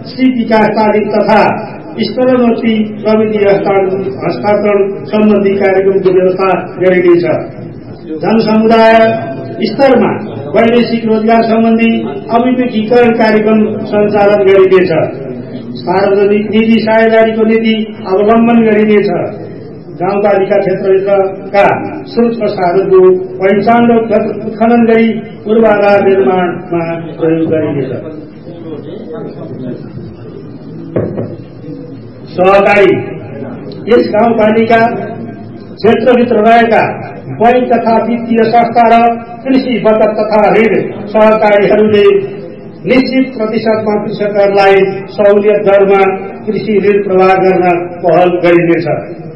सिप विकास तालिम तथा स्तरोन्नति प्रविधि हस्तान्तरण सम्बन्धी कार्यक्रमको व्यवस्था गरिनेछ। जनसमुदाय स्तरमा वैदेशिक रोजगार सम्बन्धी अभिमुखीकरण कार्यक्रम सञ्चालन गरिनेछ। सार्वजनिक निजी साझेदारीको नीति अवलम्बन गरिनेछ। गाउँपालिका क्षेत्रभित्रका स्रोत प्रसादहरूको पहिचान र उत्खनन गरी पूर्वाधार निर्माणमा प्रयोग गरिनेछ। सहकारी यस गाउँपालिका क्षेत्रभित्र रहेका बैंक तथा वित्तीय संस्था र कृषि बचत तथा ऋण सहकारीहरूले निश्चित प्रतिशतमा कृषकहरूलाई सहुलियत दरमा कृषि ऋण प्रवाह गर्न पहल गरिनेछ।